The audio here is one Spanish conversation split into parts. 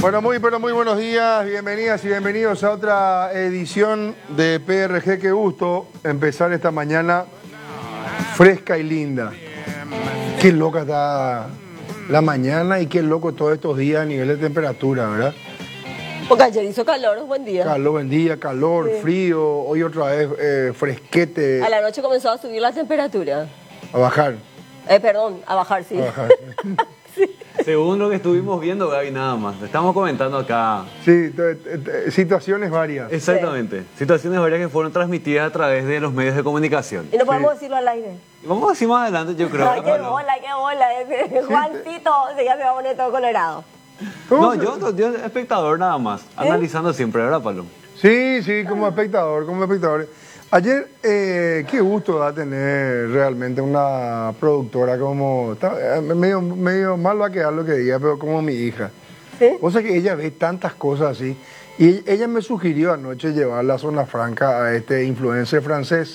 Bueno, pero muy buenos días, bienvenidas y bienvenidos a otra edición de PRG. Qué gusto empezar esta mañana fresca y linda. Qué loca está la mañana y qué loco todos estos días a nivel de temperatura, ¿verdad? Porque ayer hizo calor, buen día. Calor, buen día, calor, sí. Frío, hoy otra vez fresquete. A la noche comenzó a subir la temperatura. A bajar. A bajar, sí. A bajar. Sí. Según lo que estuvimos viendo, Gaby, nada más. Estamos comentando acá. Sí, situaciones varias. Exactamente. Sí. Situaciones varias que fueron transmitidas a través de los medios de comunicación. Y no podemos decirlo al aire. Vamos a decir más adelante, yo creo. Ay, qué bola. Juancito se ya se va a poner todo colorado. No, yo espectador nada más. Analizando siempre, ¿verdad, Pablo? Sí, como espectador, Ayer, qué gusto da tener realmente una productora como... Medio mal va a quedar lo que diga, pero como mi hija. ¿Sí? O sea que ella ve tantas cosas así. Y ella me sugirió anoche llevar la Zona Franca a este influencer francés.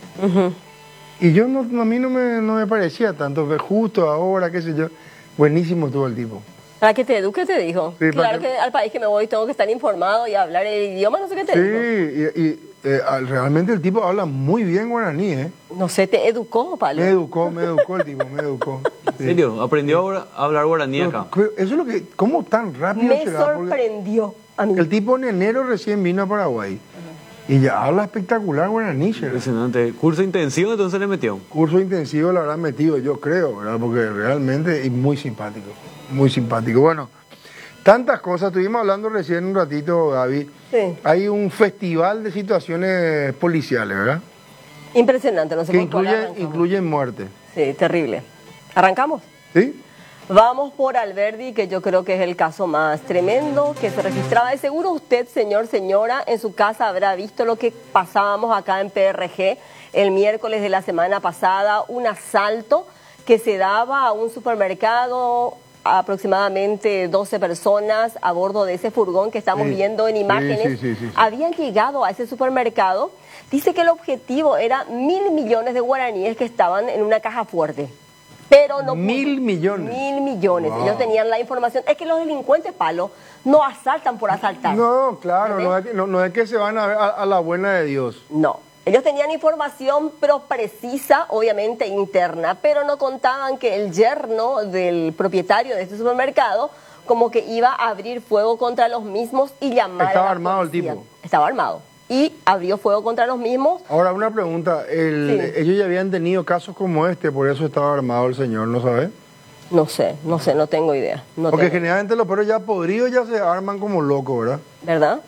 Y yo a mí no me parecía tanto, justo ahora, qué sé yo. Buenísimo todo el tipo. Para que te eduque, te dijo. Sí, claro que al país que me voy tengo que estar informado y hablar el idioma, no sé qué te dijo. Sí, realmente el tipo habla muy bien guaraní, ¿eh? No sé, ¿te educó, Pablo? Me educó el tipo, me educó. ¿En serio? ¿Aprendió a hablar guaraní acá? Eso es lo que... ¿Cómo tan rápido me será? Sorprendió a mí. El tipo en enero recién vino a Paraguay. Y ya habla espectacular guaraní. Impresionante. ¿Curso intensivo entonces le metió? Curso intensivo lo habrán metido, yo creo, ¿verdad? Porque realmente es muy simpático. Muy simpático. Bueno, tantas cosas. Estuvimos hablando recién un ratito, Gaby. Sí. Hay un festival de situaciones policiales, ¿verdad? Impresionante, no sé que por qué incluyen muerte. Sí, terrible. ¿Arrancamos? ¿Sí? Vamos por Alberdi, que yo creo que es el caso más tremendo que se registraba. De seguro usted, señor, señora, en su casa habrá visto lo que pasábamos acá en PRG el miércoles de la semana pasada, un asalto que se daba a un supermercado, aproximadamente 12 personas a bordo de ese furgón que estamos viendo en imágenes. Sí. Habían llegado a ese supermercado. Dice que el objetivo era 1.000 millones de guaraníes que estaban en una caja fuerte. Pero no 1.000 millones. 1.000 millones. Wow. Ellos tenían la información. Es que los delincuentes, Palo, no asaltan por asaltar. No, claro, no es que se van a la buena de Dios. No. Ellos tenían información, pero precisa, obviamente interna, pero no contaban que el yerno del propietario de este supermercado como que iba a abrir fuego contra los mismos y llamar Estaba a la armado policía. el tipo. Estaba armado. Y abrió fuego contra los mismos. Ahora, una pregunta. Ellos ya habían tenido casos como este, por eso estaba armado el señor, ¿no sabes? No sé, no tengo idea. Porque generalmente los perros ya podridos ya se arman como locos, ¿verdad? ¿Verdad?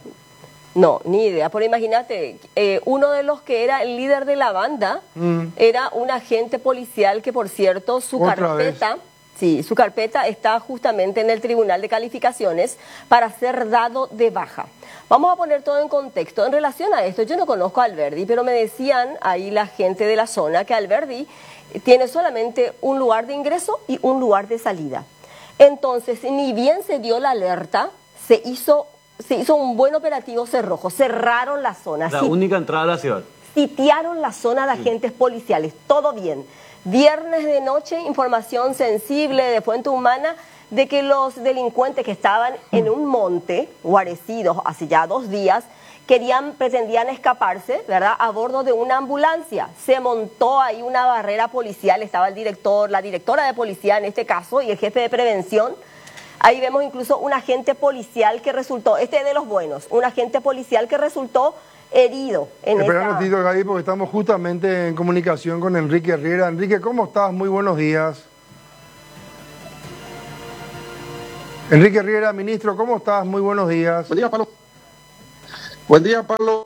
No, ni idea. Pero imagínate, uno de los que era el líder de la banda era un agente policial que, por cierto, su carpeta está justamente en el Tribunal de Calificaciones para ser dado de baja. Vamos a poner todo en contexto. En relación a esto, yo no conozco a Alberdi, pero me decían ahí la gente de la zona que Alberdi tiene solamente un lugar de ingreso y un lugar de salida. Entonces, ni bien se dio la alerta, se hizo un buen operativo cerrojo, cerraron la zona. La única entrada a la ciudad. Sitiaron la zona de agentes policiales, todo bien. Viernes de noche, información sensible de fuente humana de que los delincuentes que estaban en un monte, guarecidos hace ya 2 días, pretendían escaparse, ¿verdad?, a bordo de una ambulancia. Se montó ahí una barrera policial, estaba el director, la directora de policía en este caso y el jefe de prevención. Ahí vemos incluso un agente policial que resultó, este de los buenos, un agente policial que resultó herido. Espera un ratito, Gaby, porque estamos justamente en comunicación con Enrique Riera. Enrique, ¿cómo estás? Muy buenos días. Enrique Riera, ministro, ¿cómo estás? Muy buenos días. Buen día, Pablo. Buen día, Pablo.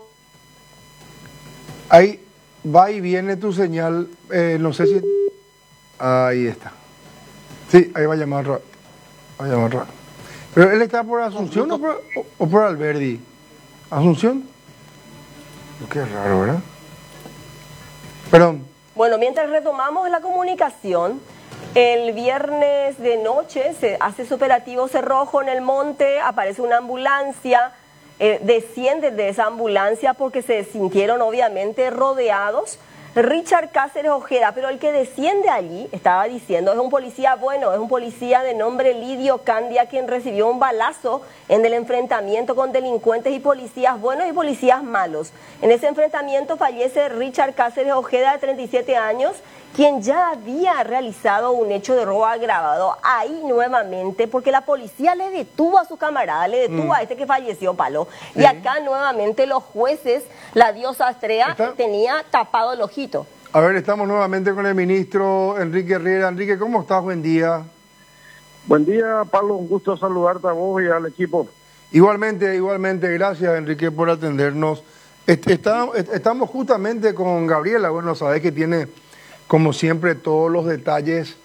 Ahí va y viene tu señal, no sé si... Ahí está. Sí, ahí va a llamar. ¿Pero él está por Asunción o por Alberdi? ¿Asunción? Qué raro, ¿verdad? Perdón. Bueno, mientras retomamos la comunicación, el viernes de noche se hace ese operativo cerrojo en el monte, aparece una ambulancia, descienden de esa ambulancia porque se sintieron obviamente rodeados Richard Cáceres Ojeda, pero el que desciende allí, estaba diciendo, es un policía bueno, es un policía de nombre Lidio Candia, quien recibió un balazo en el enfrentamiento con delincuentes y policías buenos y policías malos. En ese enfrentamiento fallece Richard Cáceres Ojeda, de 37 años, quien ya había realizado un hecho de robo agravado ahí nuevamente, porque la policía le detuvo a su camarada, le detuvo a este que falleció, Palo. Sí. Y acá nuevamente los jueces, la diosa Astrea tenía tapado el ojito. A ver, estamos nuevamente con el ministro Enrique Riera. Enrique, ¿cómo estás? Buen día. Buen día, Pablo. Un gusto saludarte a vos y al equipo. Igualmente. Gracias, Enrique, por atendernos. Estamos justamente con Gabriela. Bueno, sabés que tiene, como siempre, todos los detalles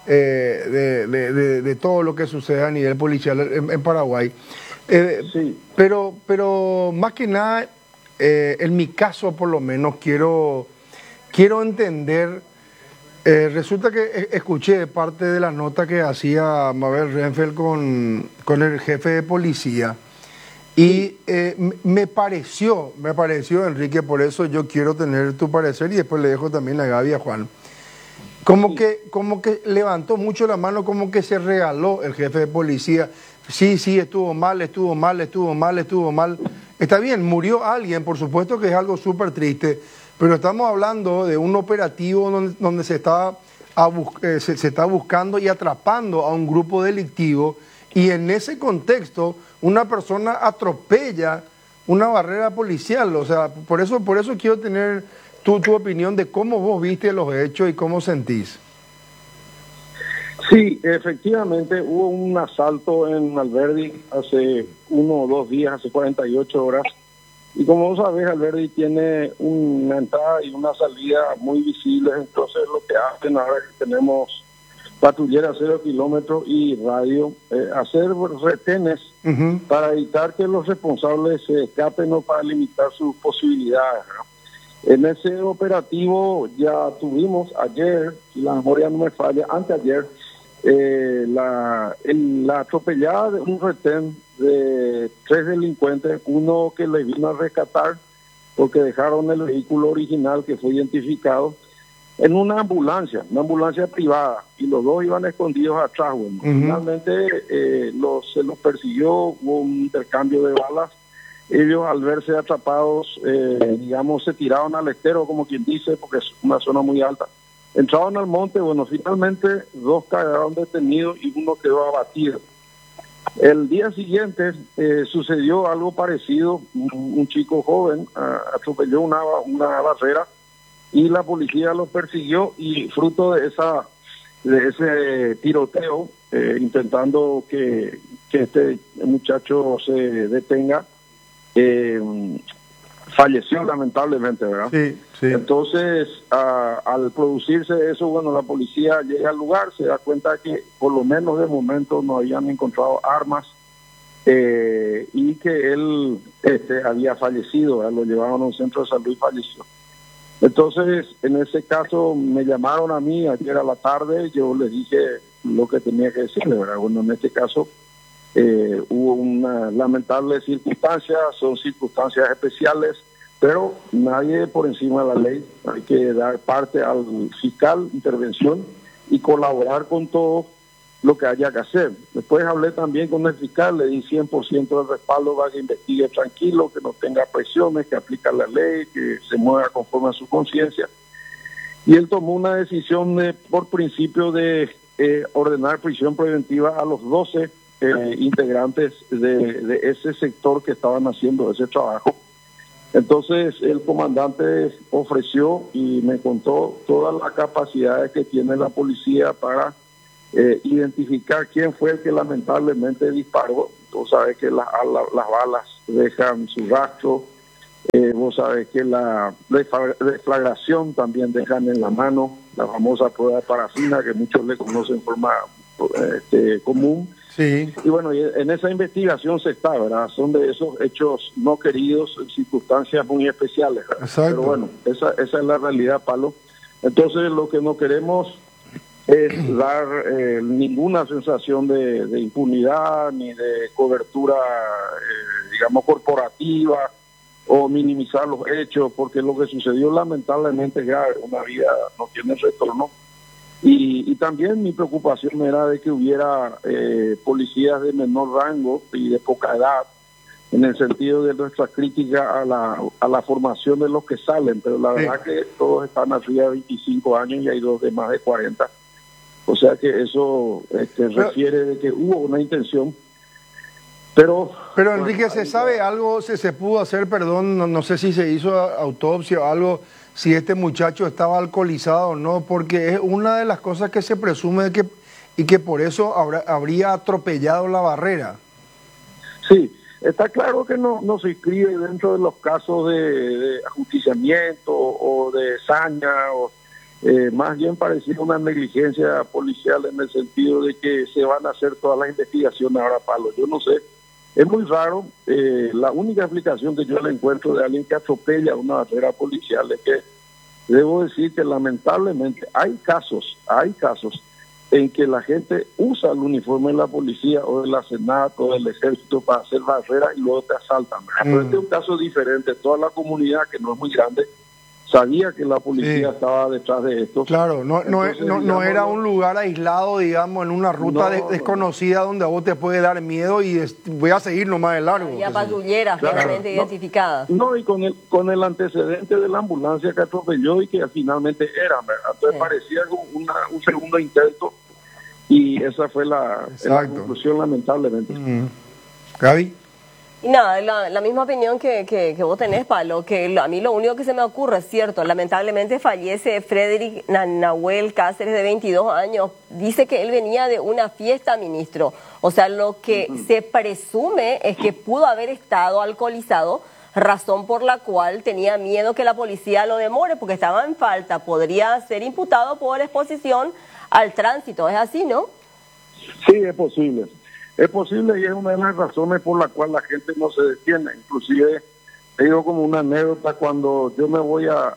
de todo lo que sucede a nivel policial en Paraguay. Sí. Pero más que nada, en mi caso por lo menos, quiero entender, resulta que escuché parte de la nota que hacía Mabel Renfeld con el jefe de policía y me pareció, Enrique, por eso yo quiero tener tu parecer y después le dejo también a Gaby y a Juan. Como que levantó mucho la mano, como que se regaló el jefe de policía. Sí, estuvo mal. Está bien, murió alguien, por supuesto que es algo súper triste, pero estamos hablando de un operativo donde se está buscando y atrapando a un grupo delictivo, y en ese contexto una persona atropella una barrera policial. O sea, por eso quiero tener tu opinión de cómo vos viste los hechos y cómo sentís. Sí, efectivamente hubo un asalto en Alberdi hace 1 o 2 días, hace 48 horas. Y como vos sabés, Alberdi tiene una entrada y una salida muy visibles. Entonces lo que hacen ahora que tenemos patrulleras 0 kilómetros y radio, hacer retenes para evitar que los responsables se escapen o para limitar sus posibilidades, ¿no? En ese operativo ya tuvimos ayer, si la memoria no me falla, anteayer, la atropellada de un retén de 3 delincuentes, uno que le vino a rescatar porque dejaron el vehículo original que fue identificado en una ambulancia privada, y los dos iban escondidos atrás. Bueno, finalmente se los persiguió, hubo un intercambio de balas. Ellos, al verse atrapados, se tiraron al estero, como quien dice, porque es una zona muy alta. Entraron al monte. Bueno, finalmente 2 quedaron detenidos y 1 quedó abatido. El día siguiente sucedió algo parecido. Un chico joven atropelló una barrera y la policía los persiguió, y fruto de ese tiroteo, intentando que este muchacho se detenga, falleció lamentablemente, ¿verdad? Sí. Entonces, al producirse eso, bueno, la policía llega al lugar, se da cuenta que por lo menos de momento no habían encontrado armas, y que él había fallecido, ¿verdad? Lo llevaron a un centro de salud y falleció. Entonces, en ese caso me llamaron a mí ayer a la tarde, yo les dije lo que tenía que decirle, ¿verdad? Bueno, en este caso hubo una lamentable circunstancia, son circunstancias especiales, pero nadie por encima de la ley. Hay que dar parte al fiscal, intervención, y colaborar con todo lo que haya que hacer. Después hablé también con el fiscal, le di 100% del respaldo para que investigue tranquilo, que no tenga presiones, que aplique la ley, que se mueva conforme a su conciencia. Y él tomó una decisión por principio de ordenar prisión preventiva a los 12 integrantes de ese sector que estaban haciendo ese trabajo. Entonces el comandante ofreció y me contó todas las capacidades que tiene la policía para identificar quién fue el que lamentablemente disparó. Vos sabés que las balas dejan su rastro, vos sabés que la deflagración también dejan en la mano, la famosa prueba de parafina que muchos le conocen en forma común. Sí. Y bueno, en esa investigación se está, ¿verdad? Son de esos hechos no queridos, circunstancias muy especiales, ¿verdad? Exacto. Pero bueno, esa es la realidad, Palo. Entonces lo que no queremos es dar ninguna sensación de impunidad ni de cobertura, corporativa, o minimizar los hechos, porque lo que sucedió lamentablemente es grave, una vida no tiene retorno. Y también mi preocupación era de que hubiera policías de menor rango y de poca edad, en el sentido de nuestra crítica a la formación de los que salen, pero la verdad que todos están arriba de 25 años y hay dos de más de 40. O sea que eso refiere de que hubo una intención. Pero Enrique, ¿se sabe algo? ¿Se pudo hacer, perdón, no sé si se hizo autopsia o algo, si este muchacho estaba alcoholizado o no? Porque es una de las cosas que se presume y que por eso habría atropellado la barrera. Sí, está claro que no se inscribe dentro de los casos de ajusticiamiento o de saña, más bien parecía una negligencia policial en el sentido de que se van a hacer todas las investigaciones ahora, Pablo. Yo no sé. Es muy raro, la única explicación que yo le encuentro de alguien que atropella una barrera policial es que debo decir que lamentablemente hay casos en que la gente usa el uniforme de la policía o de la Senat o del ejército para hacer barreras y luego te asaltan. Pero este es un caso diferente, toda la comunidad, que no es muy grande, sabía que la policía estaba detrás de esto. Claro, no era un lugar aislado, digamos, en una ruta desconocida donde a vos te puede dar miedo y voy a seguir nomás de largo. Había patrulleras claramente identificadas. No, y con el antecedente de la ambulancia que atropelló y que finalmente era, ¿verdad? Entonces parecía un segundo intento y esa fue la conclusión, lamentablemente. Gaby. Y nada, la misma opinión que vos tenés, Pablo, que a mí lo único que se me ocurre es cierto, lamentablemente fallece Frederick Nahuel Cáceres, de 22 años, dice que él venía de una fiesta, ministro, o sea, lo que se presume es que pudo haber estado alcoholizado, razón por la cual tenía miedo que la policía lo demore, porque estaba en falta, podría ser imputado por exposición al tránsito, ¿es así, no? Sí, es posible. Es posible y es una de las razones por la cual la gente no se detiene. Inclusive, te digo como una anécdota, cuando yo me voy a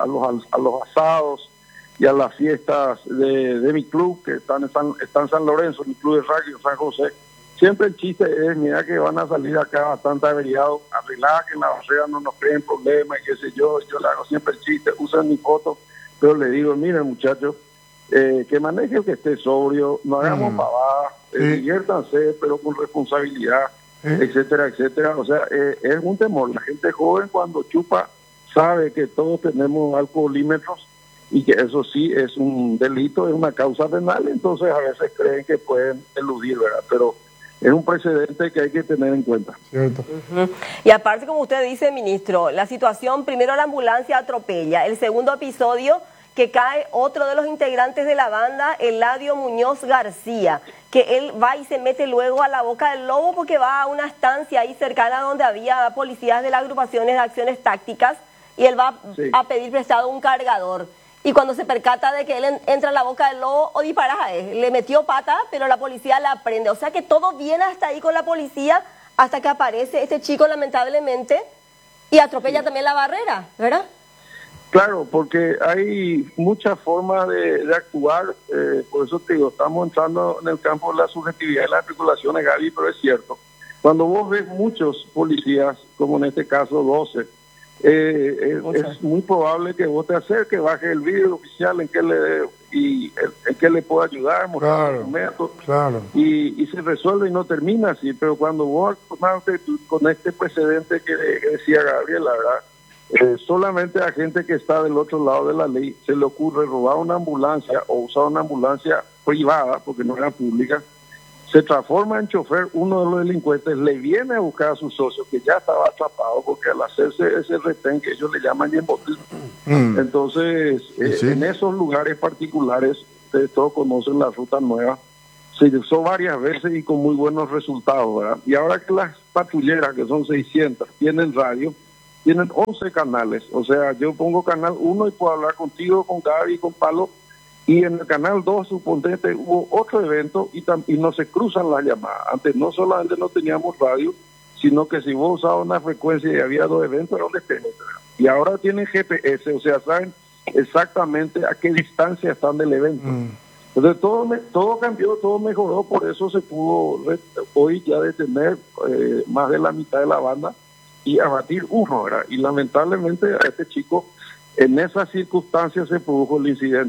los asados y a las fiestas de mi club, que está en San Lorenzo, mi club de rugby San José, siempre el chiste es, mira que van a salir acá bastante averiados, arregladas que en la barrera no nos creen problemas y qué sé yo le hago siempre el chiste, usan mi foto, pero le digo, miren muchachos, que maneje el que esté sobrio, no hagamos pavadas, diviértanse, pero con responsabilidad, etcétera, etcétera. O sea, es un temor. La gente joven cuando chupa sabe que todos tenemos alcoholímetros y que eso sí es un delito, es una causa penal, entonces a veces creen que pueden eludir, ¿verdad? Pero es un precedente que hay que tener en cuenta. Cierto. Y aparte, como usted dice, ministro, la situación, primero la ambulancia atropella, el segundo episodio que cae otro de los integrantes de la banda, Eladio Muñoz García, que él va y se mete luego a la Boca del Lobo porque va a una estancia ahí cercana donde había policías de las agrupaciones de acciones tácticas y él va a pedir prestado un cargador. Y cuando se percata de que él entra a la Boca del Lobo, o disparas a él, le metió pata, pero la policía la prende. O sea que todo viene hasta ahí con la policía hasta que aparece este chico, lamentablemente, y atropella también la barrera, ¿verdad? Claro, porque hay muchas formas de actuar, por eso te digo, estamos entrando en el campo de la subjetividad y las especulaciones, Gaby, pero es cierto. Cuando vos ves muchos policías, como en este caso 12, es muy probable que vos te acerques, bajes el vídeo oficial en que le pueda ayudar, mostrar documentos, y se resuelve y no termina así. Pero cuando vos con este precedente que decía Gabriel, la verdad, solamente a gente que está del otro lado de la ley se le ocurre robar una ambulancia o usar una ambulancia privada, porque no era pública, se transforma en chofer, uno de los delincuentes le viene a buscar a su socio que ya estaba atrapado, porque al hacerse ese retén que ellos le llaman yembotil, entonces en esos lugares particulares, ustedes todos conocen la ruta nueva, se usó varias veces y con muy buenos resultados, ¿verdad? Y ahora que las patrulleras, que son 600, tienen radio, tienen 11 canales, o sea, yo pongo canal 1 y puedo hablar contigo, con Gaby, con Palo, y en el canal 2, suponete, hubo otro evento y no se cruzan las llamadas. Antes no solamente no teníamos radio, sino que si vos usabas una frecuencia y había dos eventos, era un despegue. Y ahora tienen GPS, o sea, saben exactamente a qué distancia están del evento. Entonces todo cambió, todo mejoró, por eso se pudo hoy ya detener más de la mitad de la banda. y abatir uno, ¿verdad? Y lamentablemente a este chico en esas circunstancias se produjo el incidente.